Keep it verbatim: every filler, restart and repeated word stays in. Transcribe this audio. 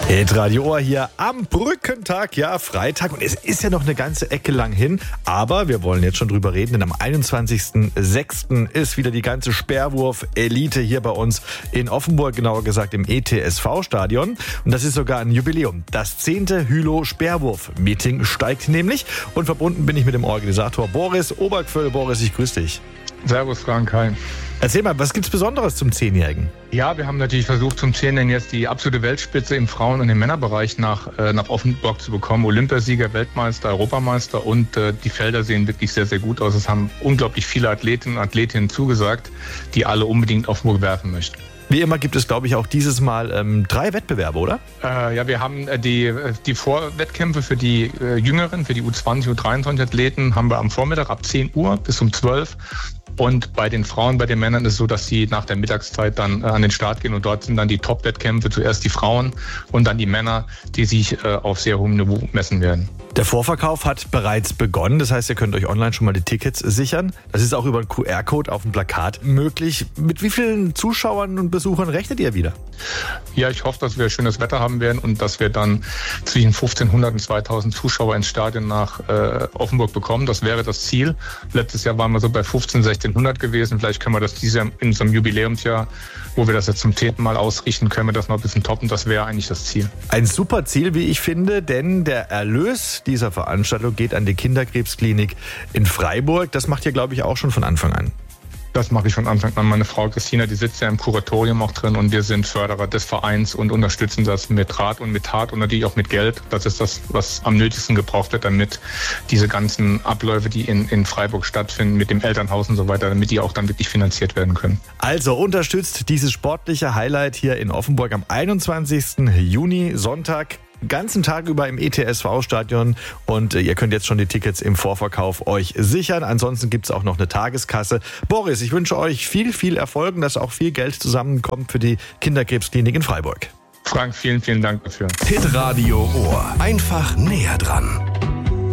Hitradio Ohr hier am Brückentag, ja, Freitag. Und es ist ja noch eine ganze Ecke lang hin. Aber wir wollen jetzt schon drüber reden, denn am einundzwanzigsten sechsten ist wieder die ganze Speerwurf-Elite hier bei uns in Offenburg, genauer gesagt im E T S V-Stadion. Und das ist sogar ein Jubiläum. Das zehnte Hylo-Speerwurf-Meeting steigt nämlich. Und verbunden bin ich mit dem Organisator Boris Obergföll. Boris, ich grüße dich. Servus, Frank, hi. Erzähl mal, was gibt's Besonderes zum Zehnjährigen? Ja, wir haben natürlich versucht, zum Zehnjährigen jetzt die absolute Weltspitze im Frauen- und im Männerbereich nach, äh, nach Offenburg zu bekommen. Olympiasieger, Weltmeister, Europameister und äh, die Felder sehen wirklich sehr, sehr gut aus. Es haben unglaublich viele Athletinnen und Athletinnen zugesagt, die alle unbedingt Offenburg werfen möchten. Wie immer gibt es, glaube ich, auch dieses Mal ähm, drei Wettbewerbe, oder? Äh, ja, wir haben äh, die, die Vorwettkämpfe für die äh, Jüngeren, für die U zwanzig, U dreiundzwanzig Athleten, haben wir am Vormittag ab zehn Uhr bis um zwölf. Und bei den Frauen, bei den Männern ist es so, dass sie nach der Mittagszeit dann äh, an den Start gehen und dort sind dann die Top-Wettkämpfe, zuerst die Frauen und dann die Männer, die sich äh, auf sehr hohem Niveau messen werden. Der Vorverkauf hat bereits begonnen, das heißt, ihr könnt euch online schon mal die Tickets sichern. Das ist auch über einen Q R-Code auf dem Plakat möglich. Mit wie vielen Zuschauern und Besuchern rechnet ihr wieder? Ja, ich hoffe, dass wir schönes Wetter haben werden und dass wir dann zwischen fünfzehnhundert und zweitausend Zuschauer ins Stadion nach äh, Offenburg bekommen. Das wäre das Ziel. Letztes Jahr waren wir so bei fünfzehnhundert, sechzehnhundert gewesen. Vielleicht können wir das dieses Jahr in so einem Jubiläumsjahr, wo wir das jetzt zum zehnten Mal ausrichten, können wir das noch ein bisschen toppen. Das wäre eigentlich das Ziel. Ein super Ziel, wie ich finde, denn der Erlös dieser Veranstaltung geht an die Kinderkrebsklinik in Freiburg. Das macht ihr, glaube ich, auch schon von Anfang an. Das mache ich von Anfang an. Meine Frau Christina, die sitzt ja im Kuratorium auch drin und wir sind Förderer des Vereins und unterstützen das mit Rat und mit Tat und natürlich auch mit Geld. Das ist das, was am nötigsten gebraucht wird, damit diese ganzen Abläufe, die in, in Freiburg stattfinden, mit dem Elternhaus und so weiter, damit die auch dann wirklich finanziert werden können. Also unterstützt dieses sportliche Highlight hier in Offenburg am einundzwanzigsten Juni, Sonntag. Ganzen Tag über im E T S V-Stadion und ihr könnt jetzt schon die Tickets im Vorverkauf euch sichern. Ansonsten gibt es auch noch eine Tageskasse. Boris, ich wünsche euch viel, viel Erfolg und dass auch viel Geld zusammenkommt für die Kinderkrebsklinik in Freiburg. Frank, vielen, vielen Dank dafür. Hitradio Ohr. Einfach näher dran.